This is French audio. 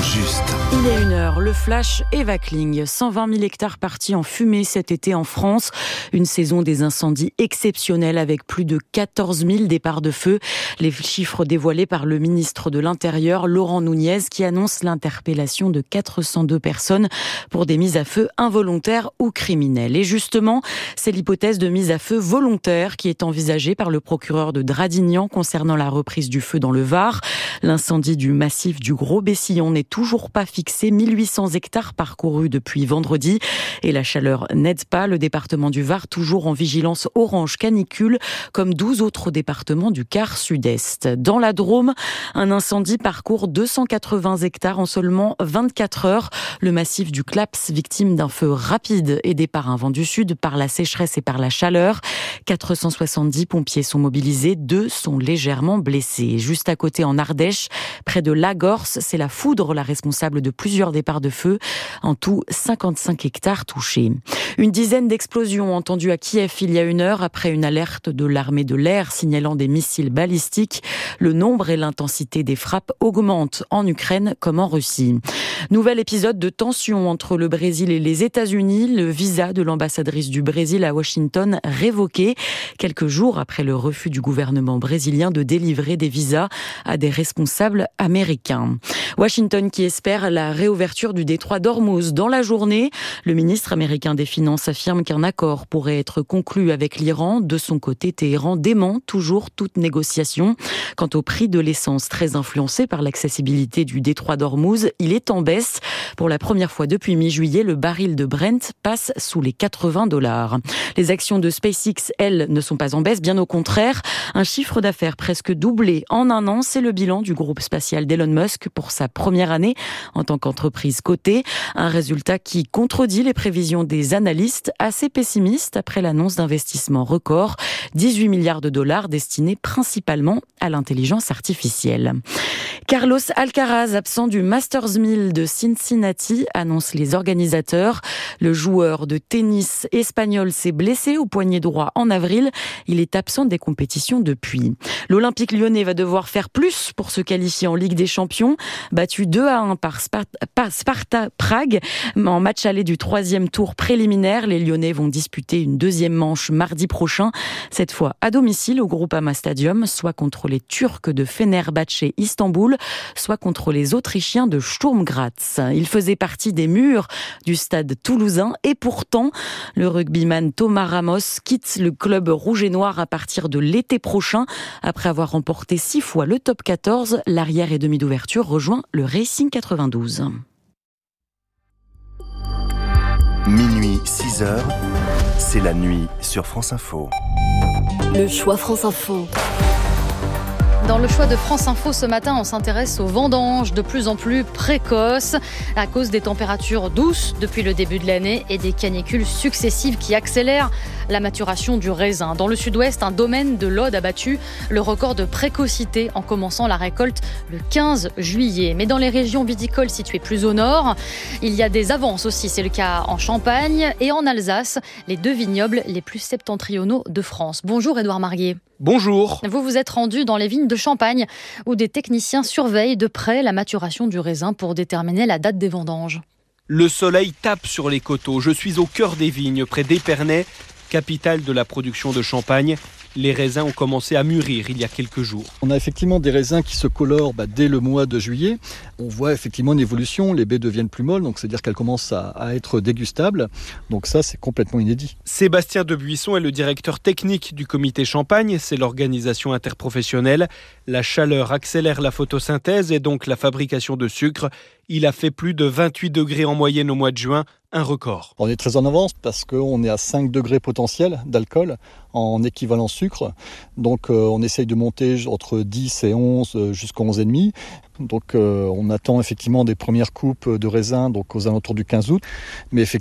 juste. Il est 1h, le flash Eva Kling. 120 000 hectares partis en fumée cet été en France. Une saison des incendies exceptionnelle avec plus de 14 000 départs de feu. Les chiffres dévoilés par le ministre de l'Intérieur, Laurent Nunez, qui annonce l'interpellation de 402 personnes pour des mises à feu involontaires ou criminelles. Et justement, c'est l'hypothèse de mise à feu volontaire qui est envisagée par le procureur de Dradignan concernant la reprise du feu dans le Var. L'incendie du massif du Gros-Bessillon n'est toujours pas fixé. 1800 hectares parcourus depuis vendredi. Et la chaleur n'aide pas. Le département du Var, toujours en vigilance orange canicule, comme 12 autres départements du quart sud-est. Dans la Drôme, un incendie parcourt 280 hectares en seulement 24 heures. Le massif du Claps, victime d'un feu rapide aidé par un vent du sud, par la sécheresse et par la chaleur. 470 pompiers sont mobilisés, 2 sont légèrement blessés. Juste à côté, en Ardèche, près de Lagorce, c'est la foudre la responsable de plusieurs départs de feu. En tout, 55 hectares touchés. Une dizaine d'explosions entendues à Kiev il y a 1 heure après une alerte de l'armée de l'air signalant des missiles balistiques. Le nombre et l'intensité des frappes augmentent en Ukraine comme en Russie. Nouvel épisode de tension entre le Brésil et les États-Unis. Le visa de l'ambassadrice du Brésil à Washington révoqué quelques jours après le refus du gouvernement brésilien de délivrer des visas à des responsables américains. Washington qui espère la réouverture du détroit d'Ormuz dans la journée. Le ministre américain des Finances affirme qu'un accord pourrait être conclu avec l'Iran. De son côté, Téhéran dément toujours toute négociation. Quant au prix de l'essence très influencé par l'accessibilité du détroit d'Ormuz, il est en baisse. Pour la première fois depuis mi-juillet, le baril de Brent passe sous les $80. Les actions de SpaceX, elles, ne sont pas en baisse, bien au contraire. Un chiffre d'affaires presque doublé en 1 an, c'est le bilan du groupe spatial d'Elon Musk pour sa première année en tant qu'entreprise cotée. Un résultat qui contredit les prévisions des analystes assez pessimistes après l'annonce d'investissements records, 18 milliards de dollars destinés principalement à l'intelligence artificielle. Carlos Alcaraz, absent du Masters 1000 de Cincinnati, annonce les organisateurs. Le joueur de tennis espagnol s'est blessé au poignet droit en avril. Il est absent des compétitions depuis. L'Olympique lyonnais va devoir faire plus pour se qualifier en Ligue des Champions. Battu 2-1 par Sparta Prague en match aller du 3e tour préliminaire, les Lyonnais vont disputer une 2e manche mardi prochain. Cette fois à domicile au Groupama Stadium, soit contre les Turcs de Fenerbahçe Istanbul, soit contre les Autrichiens de Sturm Graz. Il faisait partie des murs du stade toulousain et pourtant, le rugbyman Thomas Ramos quitte le club rouge et noir à partir de l'été prochain. Après avoir remporté 6 fois le top 14, l'arrière et demi d'ouverture rejoint le Racing 92. Minuit, 6h, c'est la nuit sur France Info. Le choix France Info. Dans le choix de France Info, ce matin, on s'intéresse aux vendanges de plus en plus précoces à cause des températures douces depuis le début de l'année et des canicules successives qui accélèrent la maturation du raisin. Dans le sud-ouest, un domaine de l'Aude a battu le record de précocité en commençant la récolte le 15 juillet. Mais dans les régions viticoles situées plus au nord, il y a des avances aussi. C'est le cas en Champagne et en Alsace, les 2 vignobles les plus septentrionaux de France. Bonjour Édouard Marguet. Bonjour. Vous vous êtes rendu dans les vignes de Champagne où des techniciens surveillent de près la maturation du raisin pour déterminer la date des vendanges. Le soleil tape sur les coteaux. Je suis au cœur des vignes, près d'Épernay, capitale de la production de champagne. Les raisins ont commencé à mûrir il y a quelques jours. On a effectivement des raisins qui se colorent dès le mois de juillet. On voit effectivement une évolution, les baies deviennent plus molles, donc c'est-à-dire qu'elles commencent à être dégustables. Donc ça, c'est complètement inédit. Sébastien Debuisson est le directeur technique du comité Champagne, c'est l'organisation interprofessionnelle. La chaleur accélère la photosynthèse et donc la fabrication de sucre. Il a fait plus de 28 degrés en moyenne au mois de juin, un record. On est très en avance parce qu'on est à 5 degrés potentiels d'alcool en équivalent sucre. Donc on essaye de monter entre 10 et 11 jusqu'à 11,5. Donc on attend effectivement des premières coupes de raisin donc aux alentours du 15 août. Mais